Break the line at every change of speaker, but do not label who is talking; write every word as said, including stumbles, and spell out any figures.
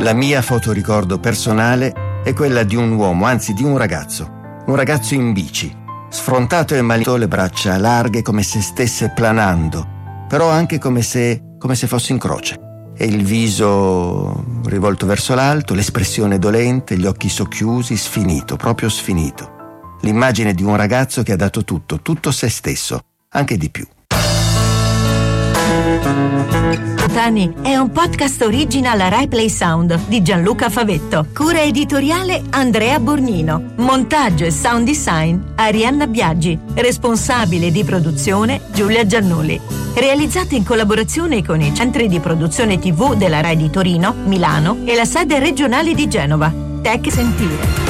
La mia fotoricordo personale è quella di un uomo, anzi di un ragazzo. Un ragazzo in bici, sfrontato e malito, le braccia larghe come se stesse planando, però anche come se, come se fosse in croce. E il viso rivolto verso l'alto, l'espressione dolente, gli occhi socchiusi, sfinito, proprio sfinito. L'immagine di un ragazzo che ha dato tutto, tutto se stesso, anche di più.
Tani è un podcast original Rai Play Sound di Gianluca Favetto. Cura editoriale Andrea Borgnino. Montaggio e sound design Arianna Biaggi. Responsabile di produzione Giulia Giannulli. Realizzata in collaborazione con i centri di produzione tivù della Rai di Torino, Milano e la sede regionale di Genova. Tech Sentire.